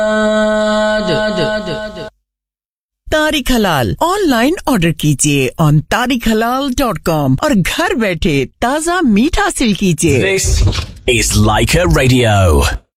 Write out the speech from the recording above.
तारिक हलाल online order कीजिए on tariqhalal.com और घर बैठे ताजा मीट हासिल कीजिए। This is Laika Radio.